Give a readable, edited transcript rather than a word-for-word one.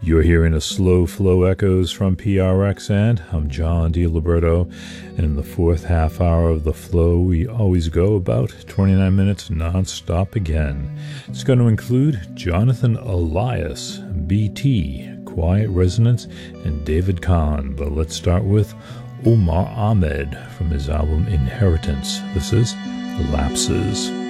You're hearing a slow flow echoes from PRX, and I'm John DiLiberto. And in the fourth half hour of the flow, we always go about 29 minutes non-stop again. It's going to include Jonathan Elias, BT, Quiet Resonance, and David Kahn. But let's start with Omar Ahmed from his album Inheritance. This is Lapses.